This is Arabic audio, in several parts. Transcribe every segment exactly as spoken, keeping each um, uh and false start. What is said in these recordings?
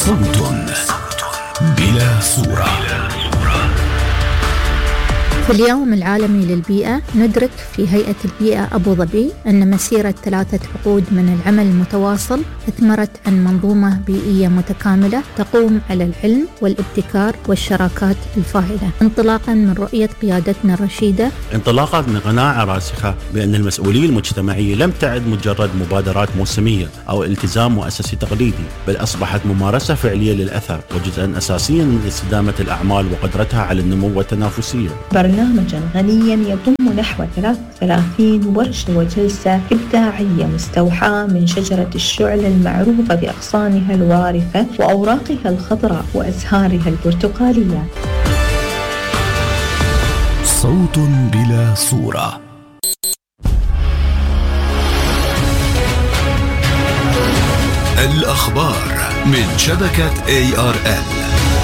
صوت بلا صورة. في اليوم العالمي للبيئة ندرك في هيئة البيئة أبو ظبي أن مسيرة ثلاثة عقود من العمل المتواصل أثمرت عن منظومة بيئية متكاملة تقوم على العلم والابتكار والشراكات الفاعلة، انطلاقا من رؤية قيادتنا الرشيدة، انطلاقا من قناعة راسخة بأن المسؤولية المجتمعية لم تعد مجرد مبادرات موسمية أو التزام مؤسسي تقليدي، بل أصبحت ممارسة فعلية للأثر وجزءا أساسيا من استدامة الأعمال وقدرتها على النمو والتنافسية. برنامجا غنيا يضم نحو ثلاث وثلاثين ورشة وجلسة إبداعية مستوحاة من شجرة الشعل المعروفة بأغصانها الوارفة وأوراقها الخضراء وأزهارها البرتقالية. صوت بلا صورة. الأخبار من شبكة إيه آر إل.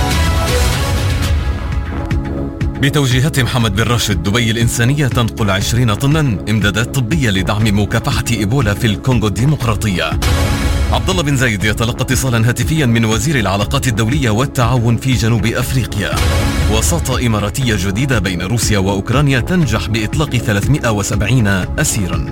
بتوجيهات محمد بن راشد، دبي الإنسانية تنقل عشرين طنا إمدادات طبية لدعم مكافحة إيبولا في الكونغو الديمقراطية. عبد الله بن زايد يتلقى اتصالا هاتفيا من وزير العلاقات الدولية والتعاون في جنوب أفريقيا. وساطة إماراتية جديدة بين روسيا وأوكرانيا تنجح بإطلاق ثلاثمئة وسبعين أسيرا.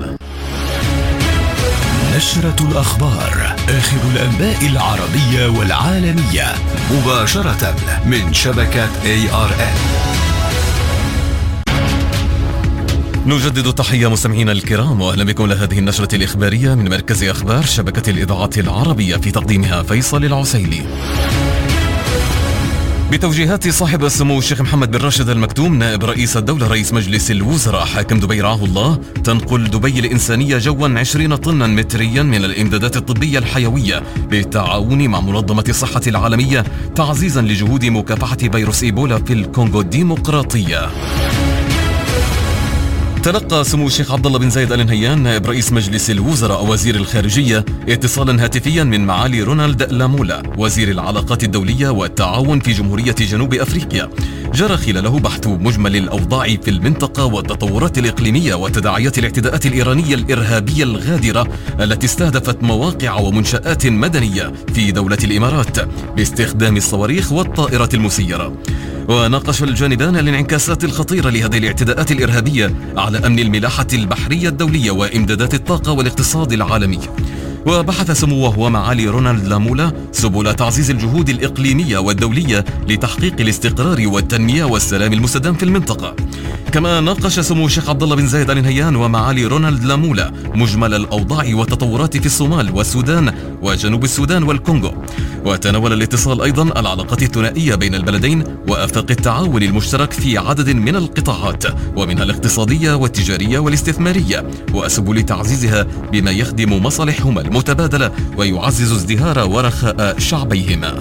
نشرة الأخبار، آخر الأنباء العربية والعالمية، مباشرة من شبكة إيه آر إل. نجدد تحية مستمعينا الكرام، وأهلا بكم لهذه النشرة الإخبارية من مركز أخبار شبكة الإذاعات العربية، في تقديمها فيصل العسيلي. بتوجيهات صاحب السمو الشيخ محمد بن راشد المكتوم نائب رئيس الدولة رئيس مجلس الوزراء حاكم دبي رعاه الله، تنقل دبي الإنسانية جوا عشرين طنا متريا من الإمدادات الطبية الحيوية بالتعاون مع منظمة الصحة العالمية، تعزيزا لجهود مكافحة فيروس إيبولا في الكونغو الديمقراطية. تلقى سمو الشيخ عبد الله بن زايد آل نهيان نائب رئيس مجلس الوزراء وزير الخارجية اتصالا هاتفيا من معالي رونالد لامولا وزير العلاقات الدولية والتعاون في جمهورية جنوب أفريقيا، جرى خلاله بحث مجمل الأوضاع في المنطقة والتطورات الإقليمية وتداعيات الاعتداءات الإيرانية الإرهابية الغادرة التي استهدفت مواقع ومنشآت مدنية في دولة الإمارات باستخدام الصواريخ والطائرة المسيرة. وناقش الجانبان الانعكاسات الخطيرة لهذه الاعتداءات الإرهابية على أمن الملاحة البحرية الدولية وإمدادات الطاقة والاقتصاد العالمي. وبحث سموه ومعالي رونالد لامولا سبل تعزيز الجهود الإقليمية والدولية لتحقيق الاستقرار والتنمية والسلام المستدام في المنطقة. كما ناقش سمو الشيخ عبد الله بن زايد آل نهيان ومعالي رونالد لامولا مجمل الأوضاع والتطورات في الصومال والسودان وجنوب السودان والكونغو. وتناول الاتصال أيضا العلاقات الثنائية بين البلدين وآفاق التعاون المشترك في عدد من القطاعات ومنها الاقتصادية والتجارية والاستثمارية وسبل تعزيزها بما يخدم مصالحهما المتبادلة ويعزز ازدهار ورخاء شعبيهما.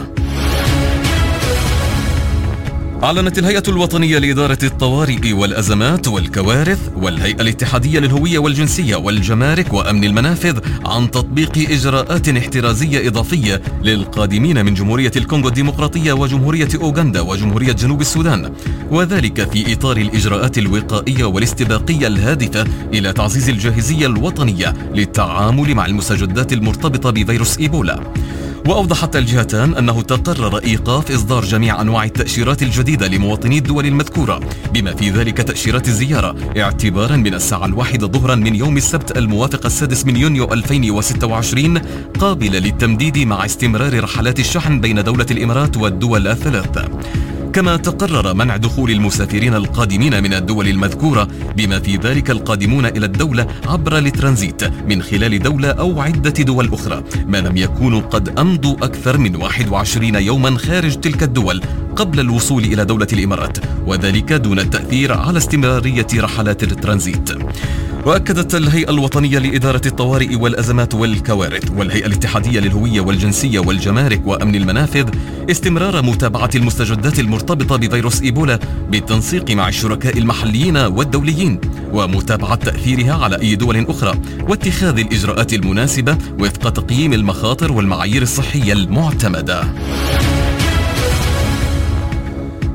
أعلنت الهيئة الوطنية لإدارة الطوارئ والأزمات والكوارث والهيئة الاتحادية للهوية والجنسية والجمارك وأمن المنافذ عن تطبيق إجراءات احترازية إضافية للقادمين من جمهورية الكونغو الديمقراطية وجمهورية أوغندا وجمهورية جنوب السودان، وذلك في إطار الإجراءات الوقائية والاستباقية الهادفة إلى تعزيز الجاهزية الوطنية للتعامل مع المستجدات المرتبطة بفيروس إيبولا. وأوضحت الجهتان أنه تقرر إيقاف إصدار جميع أنواع التأشيرات الجديدة لمواطني الدول المذكورة بما في ذلك تأشيرات الزيارة اعتبارا من الساعة الواحدة ظهرا من يوم السبت الموافق السادس من يونيو ألفين وستة وعشرين، قابلة للتمديد مع استمرار رحلات الشحن بين دولة الإمارات والدول الثلاث. كما تقرر منع دخول المسافرين القادمين من الدول المذكورة بما في ذلك القادمون إلى الدولة عبر الترانزيت من خلال دولة أو عدة دول أخرى ما لم يكونوا قد أمضوا أكثر من واحد وعشرين يوما خارج تلك الدول قبل الوصول إلى دولة الإمارات، وذلك دون التأثير على استمرارية رحلات الترانزيت. وأكدت الهيئة الوطنية لإدارة الطوارئ والأزمات والكوارث والهيئة الاتحادية للهوية والجنسية والجمارك وأمن المنافذ استمرار متابعة المستجدات المرتبطة بفيروس إيبولا بالتنسيق مع الشركاء المحليين والدوليين ومتابعة تأثيرها على أي دول أخرى واتخاذ الإجراءات المناسبة وفق تقييم المخاطر والمعايير الصحية المعتمدة.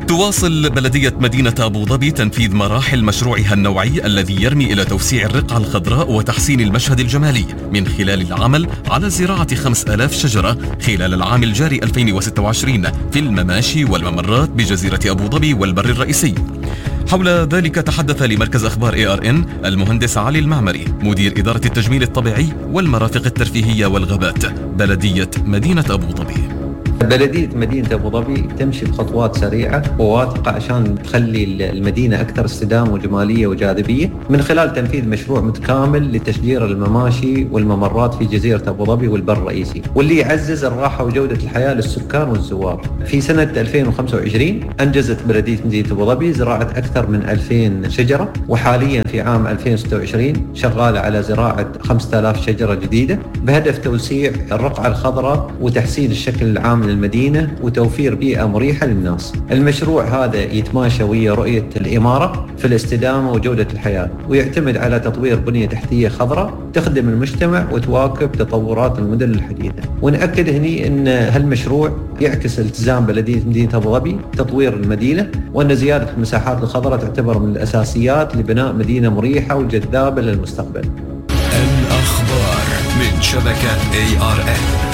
تواصل بلدية مدينة أبو ظبي تنفيذ مراحل مشروعها النوعي الذي يرمي إلى توسيع الرقعة الخضراء وتحسين المشهد الجمالي من خلال العمل على زراعة خمس آلاف شجرة خلال العام الجاري ألفين وستة وعشرين في المماشي والممرات بجزيرة أبو ظبي والبر الرئيسي. حول ذلك تحدث لمركز أخبار إيه آر إن المهندس علي المعمري مدير إدارة التجميل الطبيعي والمرافق الترفيهية والغابات بلدية مدينة أبو ظبي. بلدية مدينة أبو ظبي تمشي بخطوات سريعة وواثقة عشان تخلي المدينة أكثر استدامة وجمالية وجاذبية من خلال تنفيذ مشروع متكامل لتشجير المماشي والممرات في جزيرة أبو ظبي والبر الرئيسي، واللي يعزز الراحة وجودة الحياة للسكان والزوار. في سنة ألفين وخمسة وعشرين أنجزت بلدية مدينة أبو ظبي زراعة أكثر من ألفين شجرة، وحاليا في عام ألفين وستة وعشرين شغالة على زراعة خمسة آلاف شجرة جديدة بهدف توسيع الرقعة الخضراء وتحسين الشكل العام للمدينة وتوفير بيئة مريحة للناس. المشروع هذا يتماشى ويا رؤية الإمارة في الاستدامة وجودة الحياة، ويعتمد على تطوير بنية تحتية خضراء تخدم المجتمع وتواكب تطورات المدن الحديثة. ونأكد هني أن هالمشروع يعكس التزام بلدية مدينة أبو ظبي تطوير المدينة، وأن زيادة المساحات الخضراء تعتبر من الأساسيات لبناء مدينة مريحة وجذابة للمستقبل. الأخبار من شبكة إيه آر إن.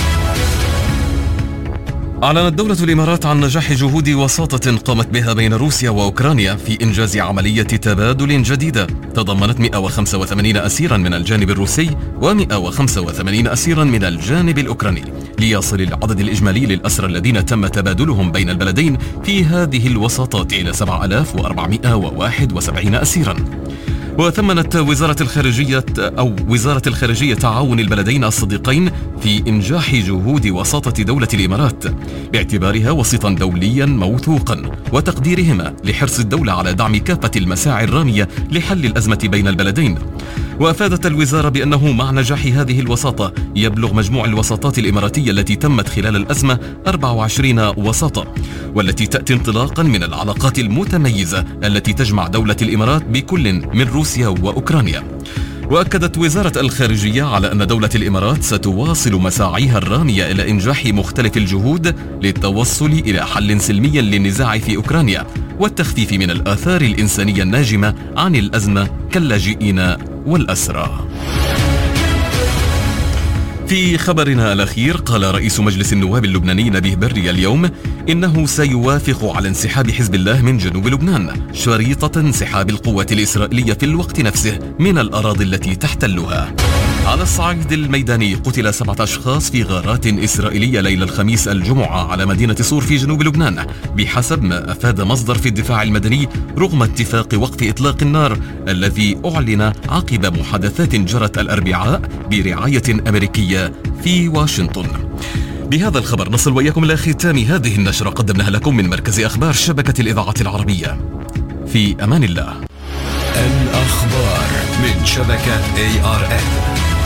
أعلنت دولة الإمارات عن نجاح جهود وساطة قامت بها بين روسيا وأوكرانيا في إنجاز عملية تبادل جديدة تضمنت مئة وخمسة وثمانين أسيرا من الجانب الروسي ومئة وخمسة وثمانين أسيرا من الجانب الأوكراني، ليصل العدد الإجمالي للأسرى الذين تم تبادلهم بين البلدين في هذه الوساطات إلى سبعة آلاف وأربعمئة وواحد وسبعين أسيرا. وثمنت وزارة الخارجية أو وزارة الخارجية تعاون البلدين الصديقين في إنجاح جهود وساطة دولة الإمارات باعتبارها وسيطا دوليا موثوقا وتقديرهما لحرص الدولة على دعم كافة المساعي الرامية لحل الأزمة بين البلدين. وأفادت الوزارة بأنه مع نجاح هذه الوساطة يبلغ مجموع الوساطات الإماراتية التي تمت خلال الأزمة أربعة وعشرين وساطة، والتي تأتي انطلاقا من العلاقات المتميزة التي تجمع دولة الإمارات بكل من روسيا وأوكرانيا. وأكدت وزارة الخارجية على أن دولة الإمارات ستواصل مساعيها الرامية إلى إنجاح مختلف الجهود للتوصل إلى حل سلمي للنزاع في أوكرانيا والتخفيف من الآثار الإنسانية الناجمة عن الأزمة كاللاجئين والأسرى. في خبرنا الأخير، قال رئيس مجلس النواب اللبناني نبيه بري اليوم إنه سيوافق على انسحاب حزب الله من جنوب لبنان شريطة انسحاب القوات الإسرائيلية في الوقت نفسه من الأراضي التي تحتلها. على الصعيد الميداني، قتل سبعة أشخاص في غارات إسرائيلية ليلة الخميس الجمعة على مدينة صور في جنوب لبنان بحسب ما أفاد مصدر في الدفاع المدني، رغم اتفاق وقف إطلاق النار الذي أعلن عقب محادثات جرت الأربعاء برعاية أمريكية في واشنطن. بهذا الخبر نصل وإياكم إلى ختام هذه النشرة قدمناها لكم من مركز أخبار شبكة الإذاعة العربية. في أمان الله. الأخبار من شبكة إيه آر إن.